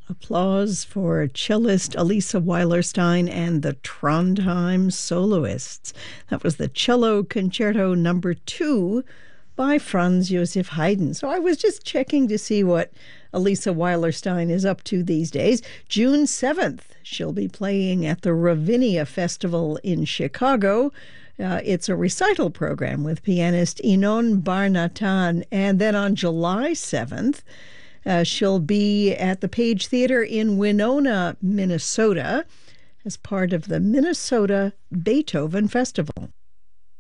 Applause for cellist Elisa Weilerstein and the Trondheim Soloists. That was the Cello Concerto Number 2 by Franz Joseph Haydn. So I was just checking to see what Elisa Weilerstein is up to these days. June 7th, she'll be playing at the Ravinia Festival in Chicago. It's a recital program with pianist Inon Bar-Natan. And then on July 7th, she'll be at the Page Theater in Winona, Minnesota, as part of the Minnesota Beethoven Festival.